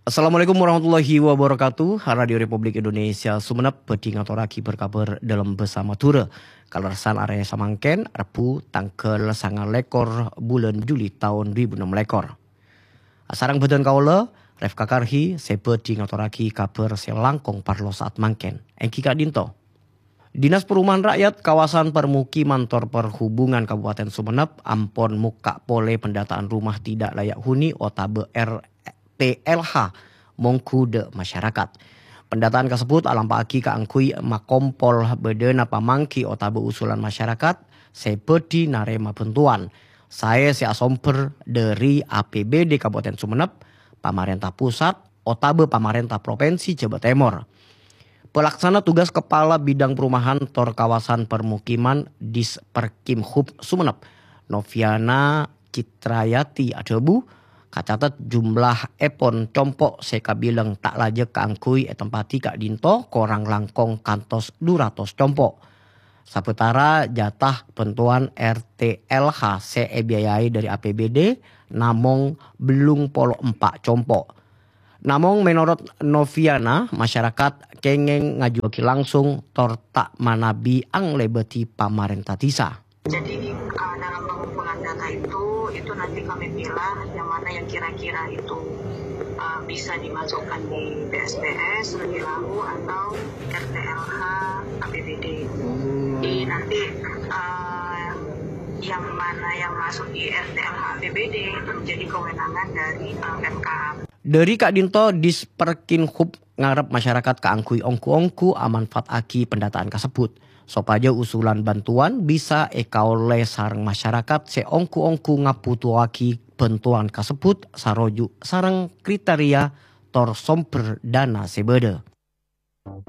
Assalamualaikum warahmatullahi wabarakatuh. Radio Republik Indonesia Sumenep peti ngaturaki berkabar dalam bersama Tura. Kalersan area Samangken, Repu tangkel sangat lekor bulan Juli tahun 2006 lekor. Sarang badan kaula, Ref Kakarhi, sepeti ngaturaki kabar selangkong parlo saat mangken. Engki Kak Dinto. Dinas Perumahan Rakyat kawasan permukiman Tor Perhubungan Kabupaten Sumenep ampon muka pole pendataan rumah tidak layak huni otabe TLH mongkude masyarakat. Pendataan tersebut alampaki keangkui makompol bedena pamangki otabe usulan masyarakat seperti narema bentuan. Saya si asomper dari APBD Kabupaten Sumenep, Pamarentah Pusat, otabe Pamarentah Provinsi Jawa Timur. Pelaksana tugas Kepala Bidang Perumahan Tor Kawasan Permukiman Disperkimhub Sumenep, Noviana Citrayati Adebu, kacatat jumlah epon compok sekabilang tak lajek keangkui tempati Kak Dinto korang langkong kantos 200 compok. Sapetara jatah pentuan RTLH CE biayai dari APBD namong belum polo 4 compok. Namong menurut Noviana masyarakat kengeng ngajuki langsung tor tak manabi ang lebeti pamarentah tisa. Jadi dalam pengumpulan data itu nanti kami pilih yang mana yang kira-kira itu bisa dimasukkan di PSPS lebih lahu atau RTLH APBD. Di nanti yang mana yang masuk di RTLH APBD itu menjadi kewenangan dari Pemkab. Dari Kak Dinto Disperkinhub ngarep masyarakat keangkui ongku-ongku amanfaat aki pendataan tersebut. Sopaja usulan bantuan bisa ekaole sarang masyarakat seongku-ongku ngaputuaki bantuan tersebut saroju sarang kriteria tor somper dana sebede.